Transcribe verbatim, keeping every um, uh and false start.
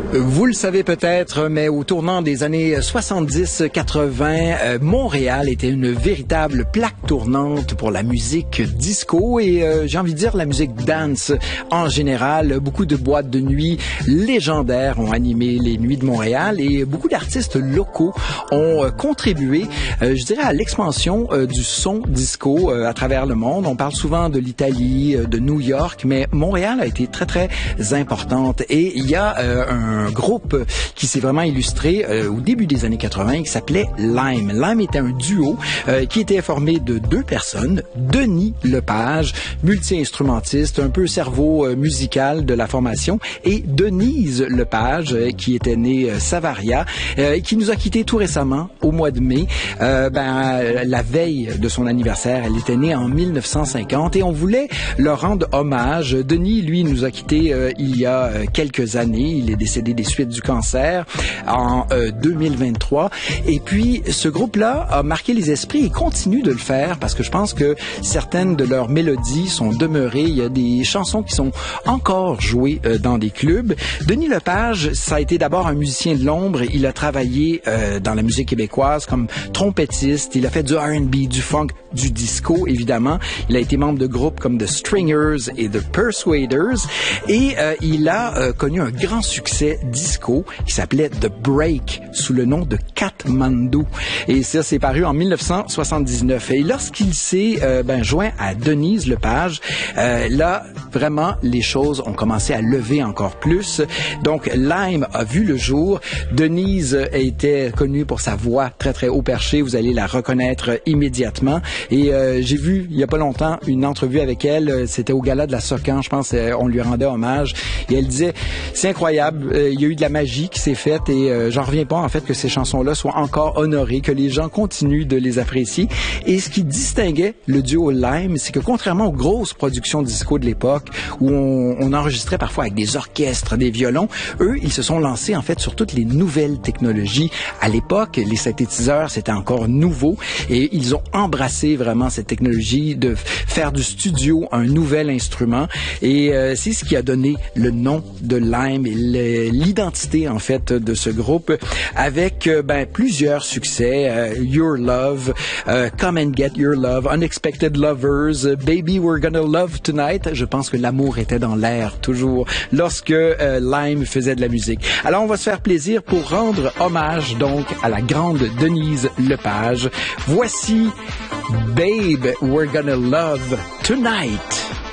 Vous le savez peut-être, mais au tournant des années soixante-dix quatre-vingts, euh, Montréal était une véritable plaque tournante pour la musique disco et euh, j'ai envie de dire la musique dance en général. Beaucoup de boîtes de nuit légendaires ont animé les nuits de Montréal et beaucoup d'artistes locaux ont euh, contribué, euh, je dirais, à l'expansion euh, du son disco euh, à travers le monde. On parle souvent de l'Italie, euh, de New York, mais Montréal a été très, très importante et il y a euh, un Un groupe qui s'est vraiment illustré euh, au début des années quatre-vingts qui s'appelait Lime. Lime était un duo euh, qui était formé de deux personnes, Denis Lepage, multi-instrumentiste, un peu cerveau euh, musical de la formation, et Denise Lepage, euh, qui était née euh, Savaria, euh, et qui nous a quittés tout récemment, au mois de mai, euh, ben, la veille de son anniversaire. Elle était née en mille neuf cent cinquante et on voulait leur rendre hommage. Denis, lui, nous a quittés euh, il y a euh, quelques années. Il est décédé des suites du cancer en euh, deux mille vingt-trois. Et puis, ce groupe-là a marqué les esprits et continue de le faire parce que je pense que certaines de leurs mélodies sont demeurées. Il y a des chansons qui sont encore jouées euh, dans des clubs. Denis Lepage, ça a été d'abord un musicien de l'ombre. Il a travaillé euh, dans la musique québécoise comme trompettiste. Il a fait du R and B, du funk, du disco, évidemment. Il a été membre de groupes comme The Stringers et The Persuaders. Et euh, il a euh, connu un grand succès disco qui s'appelait The Break sous le nom de Katmandu. Et ça, c'est paru en mille neuf cent soixante-dix-neuf. Et lorsqu'il s'est euh, ben, joint à Denise Lepage, euh, là, vraiment, les choses ont commencé à lever encore plus. Donc, Lime a vu le jour. Denise était connue pour sa voix très, très haut perché. Vous allez la reconnaître immédiatement. Et euh, j'ai vu, il y a pas longtemps, une entrevue avec elle. C'était au gala de la Socan, je pense, euh, on lui rendait hommage. Et elle disait, c'est incroyable, euh, il y a eu de la magie qui s'est faite et euh, j'en reviens pas, en fait, que ces chansons-là soient encore honorées, que les gens continuent de les apprécier. Et ce qui distinguait le duo Lime, c'est que contrairement aux grosses productions disco de l'époque, où on, on enregistrait parfois avec des orchestres, des violons, eux, ils se sont lancés, en fait, sur toutes les nouvelles technologies. À l'époque, les synthétiseurs, c'était encore nouveau et ils ont embrassé vraiment cette technologie de faire du studio un nouvel instrument. Et euh, c'est ce qui a donné le nom de Lime et l'identité, en fait, de ce groupe avec euh, ben, plusieurs succès. Euh, Your Love, euh, Come and Get Your Love, Unexpected Lovers, euh, Baby We're Gonna Love Tonight. Je pense que l'amour était dans l'air toujours lorsque euh, Lime faisait de la musique. Alors, on va se faire plaisir pour rendre hommage donc à la grande Denise Lepage. Voici Babe We're Gonna Love Tonight.